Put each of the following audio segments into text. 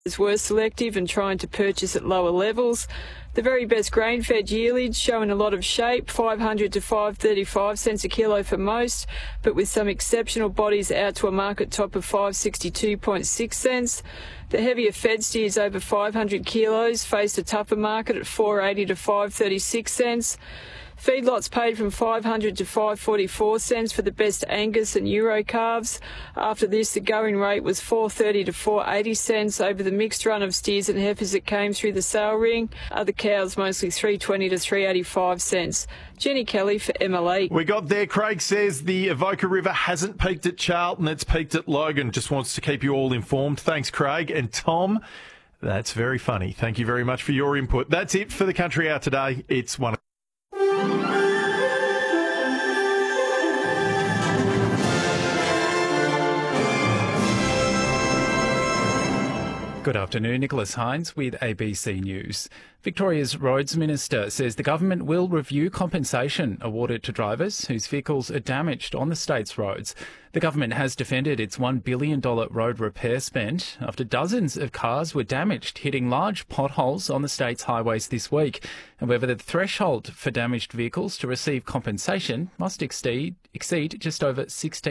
were selective and trying to purchase at lower levels. The very best grain-fed yearlings showing a lot of shape, 500 to 535 cents a kilo for most, but with some exceptional bodies out to a market top of 562.6 cents. The heavier fed steers over 500 kilos faced a tougher market at 480 to 536 cents. Feedlots paid from 500 to 544 cents for the best Angus and Euro calves. After this, the going rate was 430 to 480 cents over the mixed run of steers and heifers that came through the sale ring. Other cows mostly 320 to 385 cents. Jenny Kelly for MLE. We got there. Craig says the Avoca River hasn't peaked at Charlton, it's peaked at Logan. Just wants to keep you all informed. Thanks, Craig. And Tom, that's very funny. Thank you very much for your input. That's it for the Country Hour today. It's 1. Good afternoon, Nicholas Hines with ABC News. Victoria's Roads Minister says the government will review compensation awarded to drivers whose vehicles are damaged on the state's roads. The government has defended its $1 billion road repair spend after dozens of cars were damaged, hitting large potholes on the state's highways this week. However, the threshold for damaged vehicles to receive compensation must exceed just over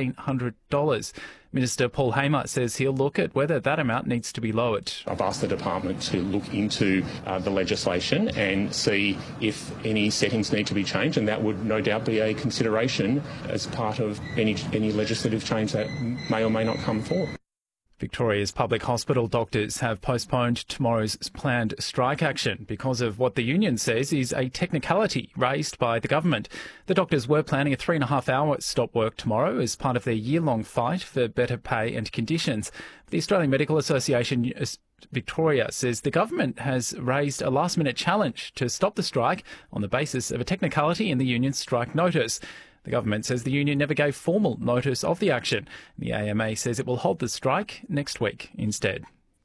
$1,600. Minister Paul Hamer says he'll look at whether that amount needs to be lowered. I've asked the department to look into the legislation and see if any settings need to be changed, and that would no doubt be a consideration as part of any legislative change that may or may not come forward. Victoria's public hospital doctors have postponed tomorrow's planned strike action because of what the union says is a technicality raised by the government. The doctors were planning a 3.5-hour stop work tomorrow as part of their year-long fight for better pay and conditions. The Australian Medical Association Victoria says the government has raised a last-minute challenge to stop the strike on the basis of a technicality in the union's strike notice. The government says the union never gave formal notice of the action. The AMA says it will hold the strike next week instead.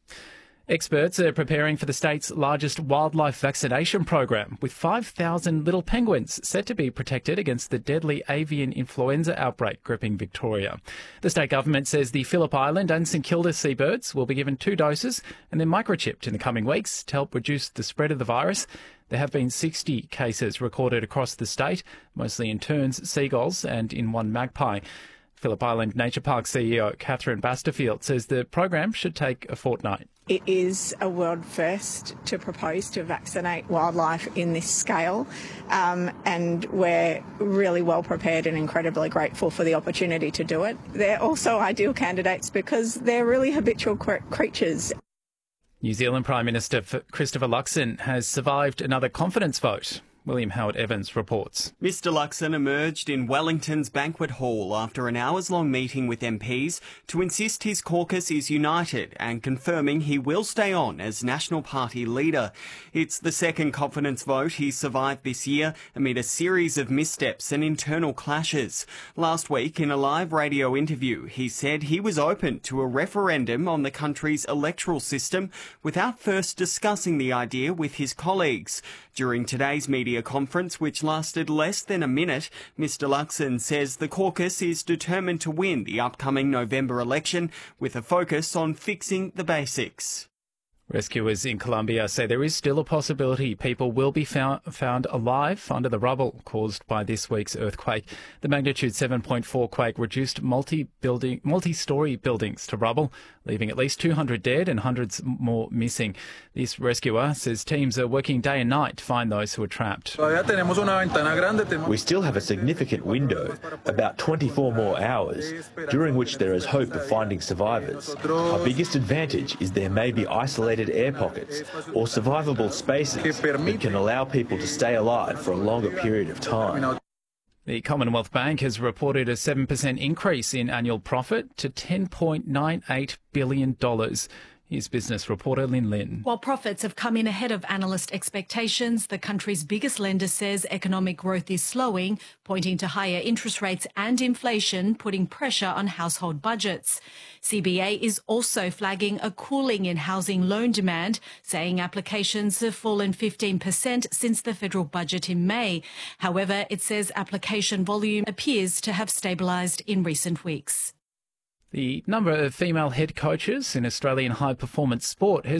Experts are preparing for the state's largest wildlife vaccination program, with 5,000 little penguins set to be protected against the deadly avian influenza outbreak gripping Victoria. The state government says the Phillip Island and St Kilda seabirds will be given 2 doses and then microchipped in the coming weeks to help reduce the spread of the virus. There have been 60 cases recorded across the state, mostly in terns, seagulls and in one magpie. Phillip Island Nature Park CEO Catherine Basterfield says the program should take a fortnight. It is a world first to propose to vaccinate wildlife in this scale, and we're really well prepared and incredibly grateful for the opportunity to do it. They're also ideal candidates because they're really habitual creatures. New Zealand Prime Minister Christopher Luxon has survived another confidence vote. William Howard Evans reports. Mr Luxon emerged in Wellington's banquet hall after an hours-long meeting with MPs to insist his caucus is united and confirming he will stay on as National Party leader. It's the second confidence vote he's survived this year amid a series of missteps and internal clashes. Last week, in a live radio interview, he said he was open to a referendum on the country's electoral system without first discussing the idea with his colleagues. During today's media conference, which lasted less than a minute, Mr Luxon says the caucus is determined to win the upcoming November election with a focus on fixing the basics. Rescuers in Colombia say there is still a possibility people will be found alive under the rubble caused by this week's earthquake. The magnitude 7.4 quake reduced multi-storey buildings to rubble, leaving at least 200 dead and hundreds more missing. This rescuer says teams are working day and night to find those who are trapped. We still have a significant window, about 24 more hours, during which there is hope of finding survivors. Our biggest advantage is there may be isolated air pockets or survivable spaces that can allow people to stay alive for a longer period of time. The Commonwealth Bank has reported a 7% increase in annual profit to $10.98 billion. Here's business reporter Lynn Lynn. While profits have come in ahead of analyst expectations, the country's biggest lender says economic growth is slowing, pointing to higher interest rates and inflation putting pressure on household budgets. CBA is also flagging a cooling in housing loan demand, saying applications have fallen 15% since the federal budget in May. However, it says application volume appears to have stabilised in recent weeks. The number of female head coaches in Australian high-performance sport has